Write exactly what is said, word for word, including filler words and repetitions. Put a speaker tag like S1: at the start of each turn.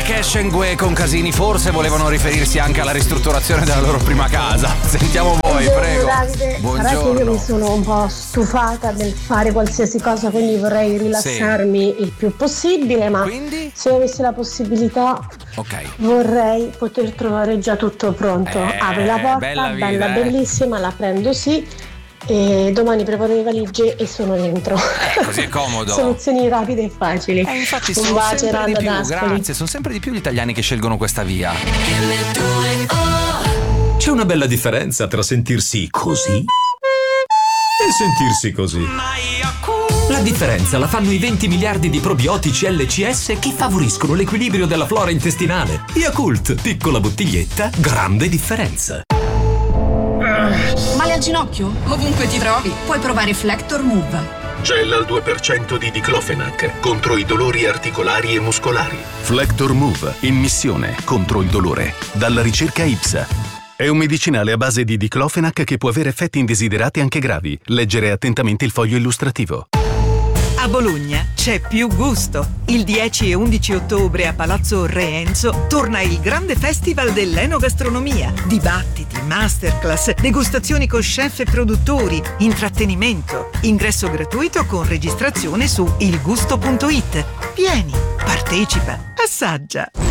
S1: Marrakesh e Ngue con Casini forse volevano riferirsi anche alla ristrutturazione della loro prima casa. Sentiamo voi,
S2: Buongiorno,
S1: prego.
S2: Davide.
S1: Buongiorno.
S2: Guarda che io mi sono un po' stufata del fare qualsiasi cosa, quindi vorrei rilassarmi sì. il più possibile, ma
S1: quindi?
S2: se avessi la possibilità
S1: okay.
S2: vorrei poter trovare già tutto pronto.
S1: Eh,
S2: Apri la porta,
S1: bella, vita,
S2: bella
S1: eh.
S2: bellissima, la prendo sì. E domani preparo le valigie e sono dentro.
S1: Eh, così è comodo.
S2: Soluzioni rapide e facili.
S1: Eh, infatti
S2: un
S1: sono
S2: bacio,
S1: sempre di
S2: Randa
S1: più,
S2: D'Ascoli.
S1: grazie, sono sempre di più gli italiani che scelgono questa via.
S3: C'è una bella differenza tra sentirsi così e sentirsi così. La differenza la fanno i venti miliardi di probiotici L C S che favoriscono l'equilibrio della flora intestinale. Yakult, piccola bottiglietta, grande differenza.
S4: Male al ginocchio? Ovunque ti trovi, puoi provare Flector Move.
S5: Gel al due per cento di diclofenac contro i dolori articolari e muscolari. Flector Move, in missione contro il dolore. Dalla ricerca I P S A. È un medicinale a base di diclofenac che può avere effetti indesiderati anche gravi. Leggere attentamente il foglio illustrativo.
S6: A Bologna c'è più gusto. Il dieci e undici ottobre a Palazzo Re Enzo torna il grande festival dell'enogastronomia. Dibattiti, masterclass, degustazioni con chef e produttori, intrattenimento. Ingresso gratuito con registrazione su ilgusto punto it. Vieni, partecipa, assaggia.